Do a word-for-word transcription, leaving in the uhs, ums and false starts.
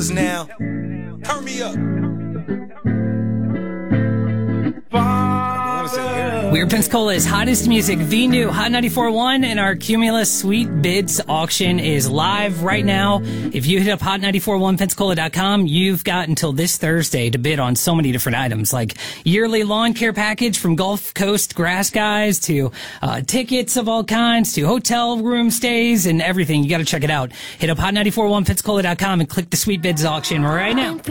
Pensacolas now. Turn me up. We're Pensacola's hottest music, the new Hot ninety-four point one, and our Cumulus Sweet Bids auction is live right now. If you hit up hot ninety-four point one pensacola dot com, you've got until this Thursday to bid on so many different items, like yearly lawn care package from Gulf Coast Grass Guys to uh, tickets of all kinds to hotel room stays and everything. You got to check it out. Hit up hot ninety-four point one pensacola dot com and click the Sweet Bids auction right now.